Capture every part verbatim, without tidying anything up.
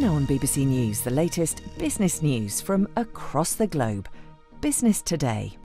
Now on B B C News, the latest business news from across the globe. Business Today.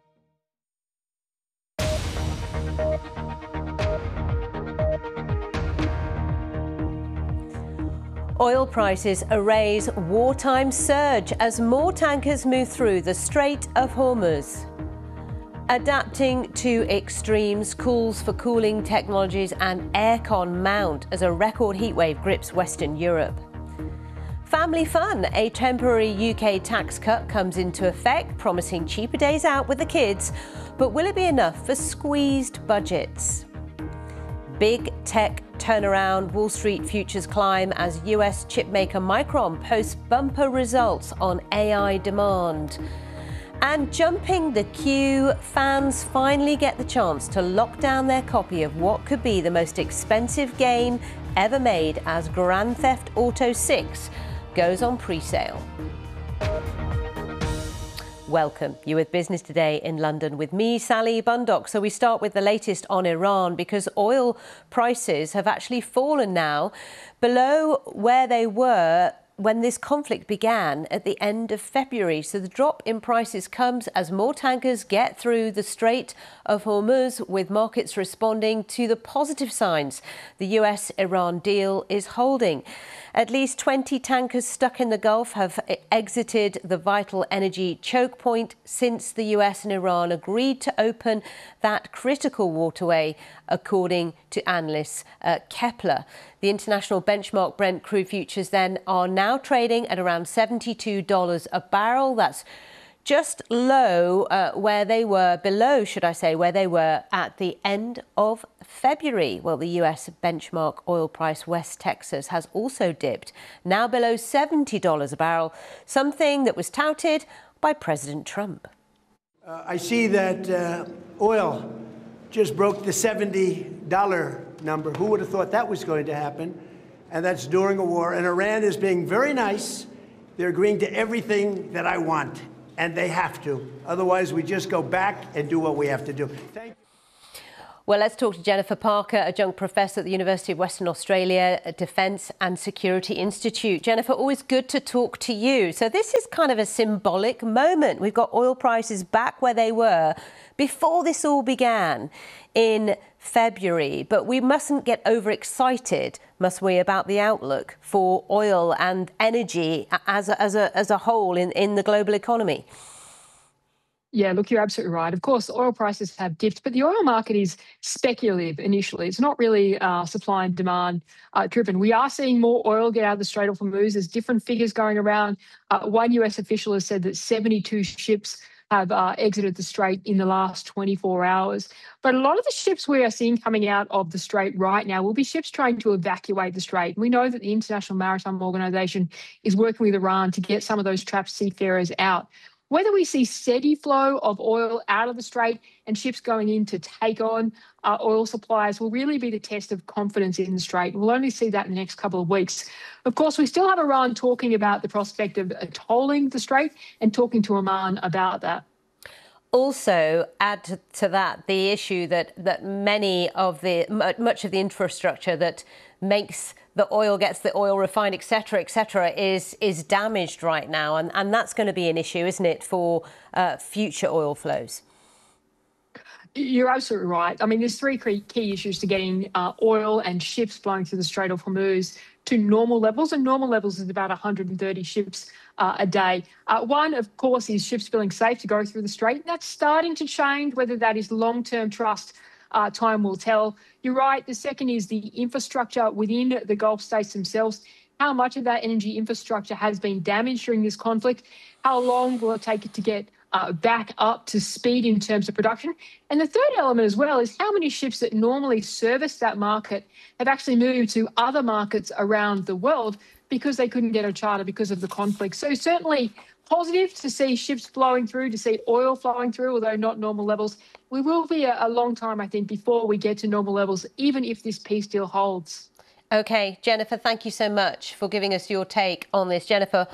Oil prices erase wartime surge as more tankers move through the Strait of Hormuz. Adapting to extremes, calls for cooling technologies and aircon mount as a record heatwave grips Western Europe. Family fun, a temporary U K tax cut comes into effect, promising cheaper days out with the kids. But will it be enough for squeezed budgets? Big tech turnaround, Wall Street futures climb as U S chipmaker Micron posts bumper results on A I demand. And jumping the queue, fans finally get the chance to lock down their copy of what could be the most expensive game ever made as Grand Theft Auto six goes on pre-sale. Welcome. You're with Business Today in London with me, Sally Bundock. So we start with the latest on Iran because oil prices have actually fallen now below where they were when this conflict began at the end of February. So the drop in prices comes as more tankers get through the Strait of Hormuz, with markets responding to the positive signs the U S Iran deal is holding. At least twenty tankers stuck in the Gulf have exited the vital energy choke point since the U S and Iran agreed to open that critical waterway, according to analysts at Kepler. The international benchmark Brent crude futures then are now trading at around seventy-two dollars a barrel. That's just low uh, where they were, below, should I say, where they were at the end of February. Well, the U S benchmark oil price, West Texas, has also dipped, now below seventy dollars a barrel, something that was touted by President Trump. Uh, I see that uh, oil just broke the seventy dollar number. Who would have thought that was going to happen? And that's during a war. And Iran is being very nice. They're agreeing to everything that I want. And they have to. Otherwise, we just go back and do what we have to do. Thank you. Well, let's talk to Jennifer Parker, adjunct professor at the University of Western Australia Defence and Security Institute. Jennifer, always good to talk to you. So this is kind of a symbolic moment. We've got oil prices back where they were before this all began in February. But we mustn't get overexcited, must we, about the outlook for oil and energy as a, as a, as a whole in, in the global economy? Yeah, look, you're absolutely right. Of course, oil prices have dipped, but the oil market is speculative initially. It's not really uh, supply and demand uh, driven. We are seeing more oil get out of the Strait of Hormuz. There's different figures going around. Uh, one U S official has said that seventy-two ships have uh, exited the Strait in the last twenty-four hours. But a lot of the ships we are seeing coming out of the Strait right now will be ships trying to evacuate the Strait. We know that the International Maritime Organization is working with Iran to get some of those trapped seafarers out. Whether we see steady flow of oil out of the Strait and ships going in to take on uh, oil supplies will really be the test of confidence in the Strait. We'll only see that in the next couple of weeks. Of course, we still have Iran talking about the prospect of uh, tolling the Strait and talking to Oman about that. Also, add to, to that the issue that that many of the much of the infrastructure that makes the oil, gets the oil refined, et cetera, et cetera, is is damaged right now, and and that's going to be an issue, isn't it, for uh, future oil flows? You're absolutely right. I mean, there's three key issues to getting uh, oil and ships flowing through the Strait of Hormuz to normal levels, and normal levels is about one hundred thirty ships uh, a day. Uh, one, of course, is ships feeling safe to go through the Strait, and that's starting to change. Whether that is long-term trust, uh, time will tell. You're right. The second is the infrastructure within the Gulf states themselves. How much of that energy infrastructure has been damaged during this conflict? How long will it take it to get Uh, back up to speed in terms of production? And the third element as well is how many ships that normally service that market have actually moved to other markets around the world because they couldn't get a charter because of the conflict. So certainly positive to see ships flowing through, to see oil flowing through, although not normal levels. We will be a, a long time, I think, before we get to normal levels, even if this peace deal holds. OK, Jennifer, thank you so much for giving us your take on this. Jennifer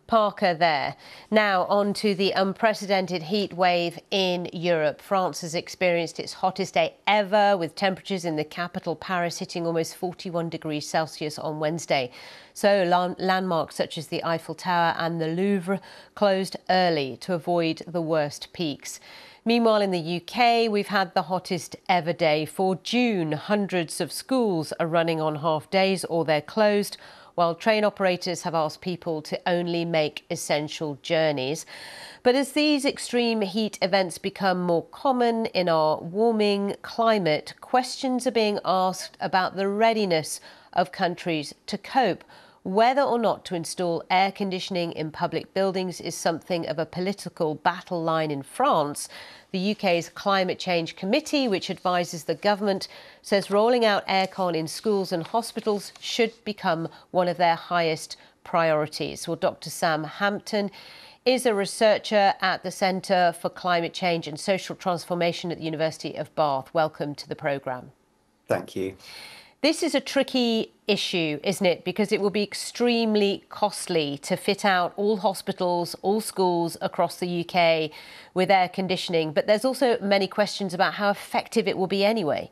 Parker there. Now on to the unprecedented heat wave in Europe. France has experienced its hottest day ever, with temperatures in the capital, Paris, hitting almost forty-one degrees Celsius on Wednesday. So landmarks such as the Eiffel Tower and the Louvre closed early to avoid the worst peaks. Meanwhile, in the U K, we've had the hottest ever day for June. Hundreds of schools are running on half days or they're closed, while train operators have asked people to only make essential journeys. But as these extreme heat events become more common in our warming climate, questions are being asked about the readiness of countries to cope. Whether or not to install air conditioning in public buildings is something of a political battle line in France. The U K's Climate Change Committee, which advises the government, says rolling out aircon in schools and hospitals should become one of their highest priorities. Well, Doctor Sam Hampton is a researcher at the Centre for Climate Change and Social Transformation at the University of Bath. Welcome to the programme. Thank you. This is a tricky issue, isn't it? Because it will be extremely costly to fit out all hospitals, all schools across the U K with air conditioning. But there's also many questions about how effective it will be anyway.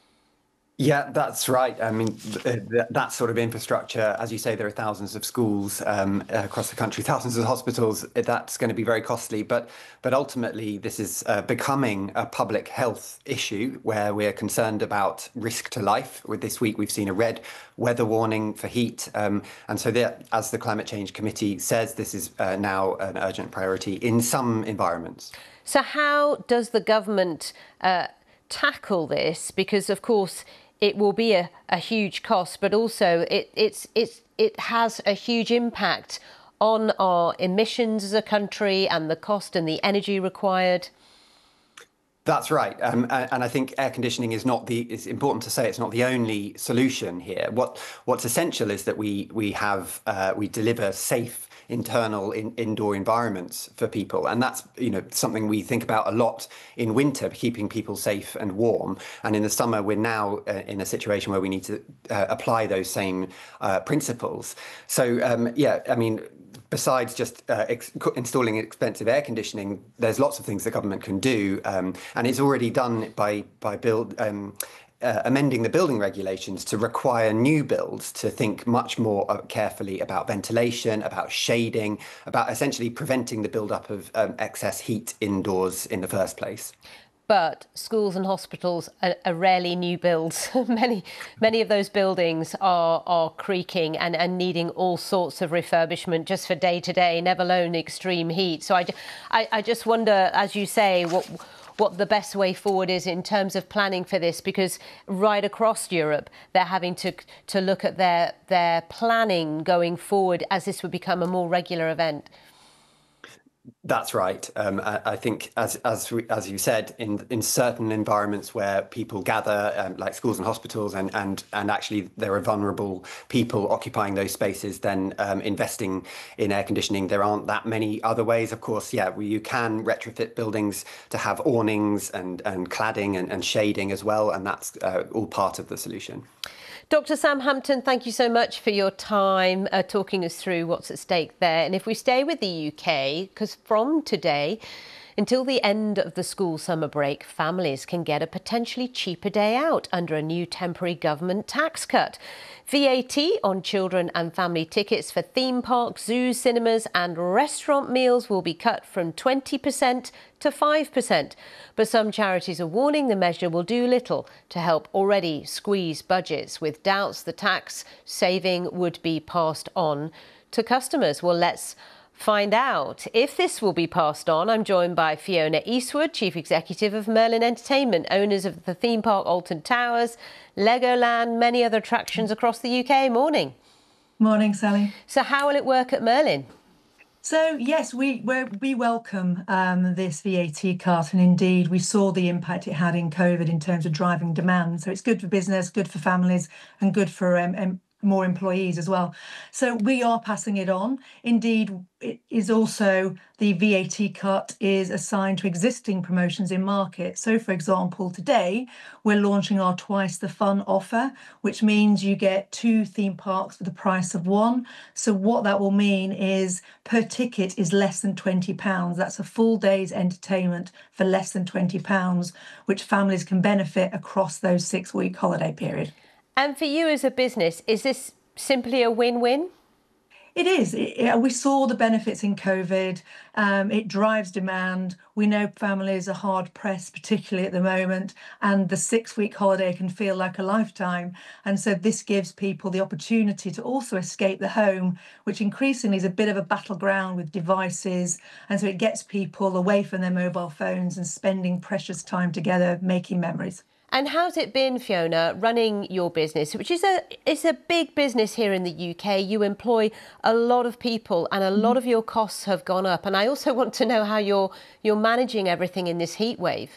Yeah, that's right. I mean, th th that sort of infrastructure, as you say, there are thousands of schools um, across the country, thousands of hospitals. That's going to be very costly. But but ultimately, this is uh, becoming a public health issue where we're concerned about risk to life. With this week, we've seen a red weather warning for heat. Um, and so that, as the Climate Change Committee says, this is uh, now an urgent priority in some environments. So how does the government uh, tackle this? Because, of course, it will be a, a huge cost, but also it, it's, it's, it has a huge impact on our emissions as a country and the cost and the energy required. That's right. Um, and I think air conditioning is not the, it's important to say it's not the only solution here. What What's essential is that we, we have, uh, we deliver safe internal in, indoor environments for people. And that's, you know, something we think about a lot in winter, keeping people safe and warm. And in the summer, we're now uh, in a situation where we need to uh, apply those same uh, principles. So, um, yeah, I mean, besides just uh, ex installing expensive air conditioning, there's lots of things the government can do. Um, and it's already done by, by build, um, Uh, amending the building regulations to require new builds to think much more uh, carefully about ventilation, about shading, about essentially preventing the build-up of um, excess heat indoors in the first place. But schools and hospitals are, are rarely new builds. many, many of those buildings are, are creaking and, and needing all sorts of refurbishment just for day to day, never alone extreme heat. So I, I, I just wonder, as you say, what what the best way forward is in terms of planning for this, because right across Europe, they're having to to look at their their planning going forward as this would become a more regular event. That's right. Um, I, I think, as as we, as you said, in in certain environments where people gather, um, like schools and hospitals, and and and actually there are vulnerable people occupying those spaces, then um, investing in air conditioning. There aren't that many other ways. Of course, yeah, we, you can retrofit buildings to have awnings and and cladding and, and shading as well, and that's uh, all part of the solution. Doctor Sam Hampton, thank you so much for your time uh, talking us through what's at stake there. And if we stay with the U K, because from today until the end of the school summer break, families can get a potentially cheaper day out under a new temporary government tax cut. V A T on children and family tickets for theme parks, zoos, cinemas and restaurant meals will be cut from twenty percent to five percent. But some charities are warning the measure will do little to help already squeezed budgets, with doubts the tax saving would be passed on to customers. Well, let's find out if this will be passed on. I'm joined by Fiona Eastwood, Chief Executive of Merlin Entertainment, owners of the theme park Alton Towers, Legoland, many other attractions across the U K. Morning. Morning, Sally. So how will it work at Merlin? So, yes, we we're, we welcome um, this V A T cut, and indeed we saw the impact it had in COVID in terms of driving demand. So it's good for business, good for families and good for um, um, more employees as well. So we are passing it on. Indeed, it is also the V A T cut is assigned to existing promotions in market. So, for example, today we're launching our Twice the Fun offer, which means you get two theme parks for the price of one. So what that will mean is per ticket is less than twenty pounds. That's a full day's entertainment for less than twenty pounds, which families can benefit across those six-week holiday period. And for you as a business, is this simply a win-win? It is. It, we saw the benefits in COVID. Um, it drives demand. We know families are hard pressed, particularly at the moment, and the six-week holiday can feel like a lifetime. And so this gives people the opportunity to also escape the home, which increasingly is a bit of a battleground with devices. And so it gets people away from their mobile phones and spending precious time together, making memories. And how's it been, Fiona, running your business, which is a it's a big business here in the U K. You employ a lot of people and a lot of your costs have gone up. And I also want to know how you're you're managing everything in this heat wave.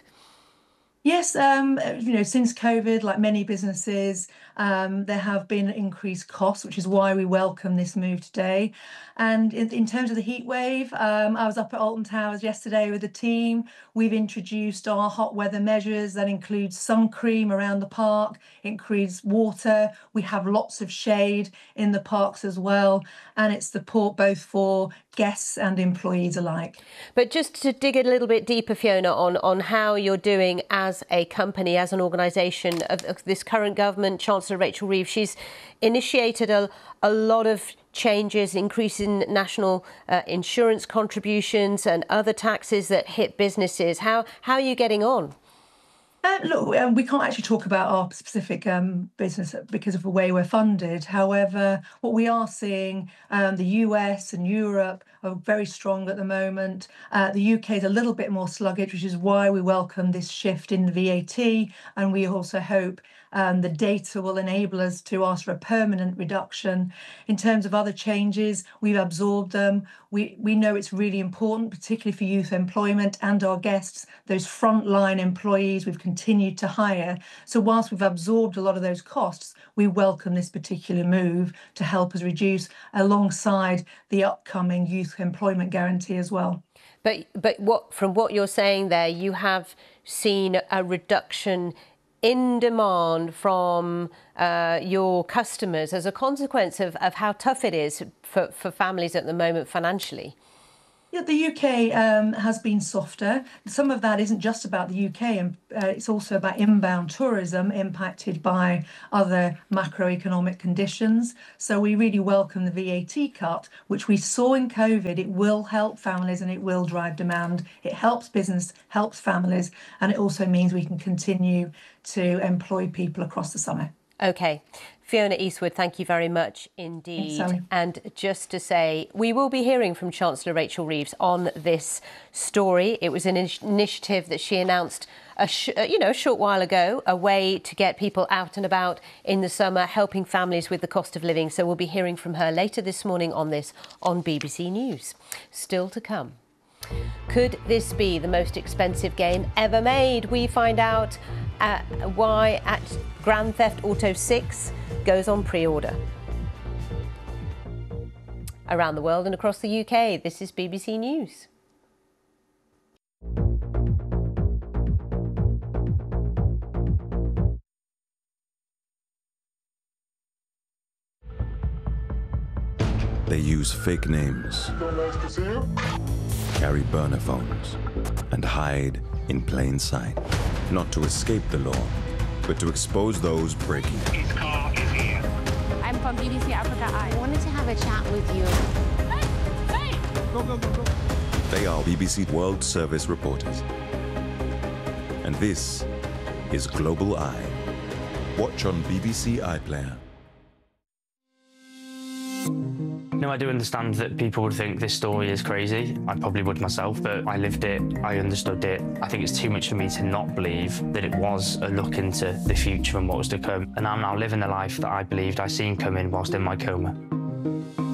Yes, um, you know, since COVID, like many businesses, um, there have been increased costs, which is why we welcome this move today. And in, in terms of the heat wave, um, I was up at Alton Towers yesterday with the team. We've introduced our hot weather measures that includes sun cream around the park, it includes water. We have lots of shade in the parks as well. And it's support both for guests and employees alike. But just to dig a little bit deeper, Fiona, on, on how you're doing as a company, as an organisation of, of this current government, Chancellor Rachel Reeves, she's initiated a, a lot of changes, increasing national uh, insurance contributions and other taxes that hit businesses. How, how are you getting on? Uh, look, um, we can't actually talk about our specific um, business because of the way we're funded. However, what we are seeing, um, the U S and Europe are very strong at the moment. Uh, the U K is a little bit more sluggish, which is why we welcome this shift in the V A T. And we also hope um, the data will enable us to ask for a permanent reduction. In terms of other changes, we've absorbed them. We, we know it's really important, particularly for youth employment and our guests, those frontline employees we've continued to hire. So whilst we've absorbed a lot of those costs, we welcome this particular move to help us reduce alongside the upcoming youth employment guarantee as well. But but what from what you're saying there, you have seen a reduction in demand from uh, your customers as a consequence of, of how tough it is for, for families at the moment financially. Yeah, the U K um, has been softer. Some of that isn't just about the U K, and uh, it's also about inbound tourism impacted by other macroeconomic conditions. So we really welcome the V A T cut, which we saw in COVID. It will help families and it will drive demand. It helps business, helps families, and it also means we can continue to employ people across the summer. OK. Fiona Eastwood, thank you very much indeed. Thanks, and just to say, we will be hearing from Chancellor Rachel Reeves on this story. It was an in- initiative that she announced a sh- you know, a short while ago, a way to get people out and about in the summer, helping families with the cost of living. So we'll be hearing from her later this morning on this on B B C News. Still to come. Could this be the most expensive game ever made? We find out uh, why at Grand Theft Auto six goes on pre-order. Around the world and across the U K, this is B B C News. They use fake names, carry burner phones, and hide in plain sight. Not to escape the law, but to expose those breaking it. His car is here. I'm from B B C Africa Eye. I wanted to have a chat with you. Hey! Hey! Go, go, go, go. They are B B C World Service reporters. And this is Global Eye. Watch on B B C iPlayer. No, I do understand that people would think this story is crazy. I probably would myself, but I lived it, I understood it. I think it's too much for me to not believe that it was a look into the future and what was to come. And I'm now living the life that I believed I seen coming whilst in my coma.